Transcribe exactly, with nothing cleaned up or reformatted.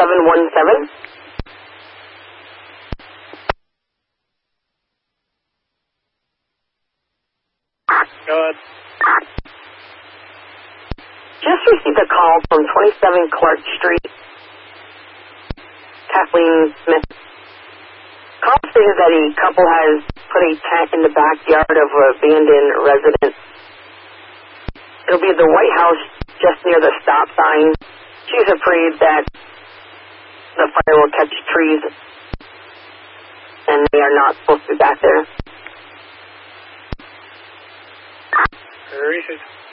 seven one seven. Go ahead. Just received a call from twenty-seven Clark Street. Kathleen Smith. Call stated that a couple has put a tent in the backyard of an abandoned residence. It'll be the White House just near the stop sign. She's afraid that the fire will catch trees and they are not supposed to be back there. Received.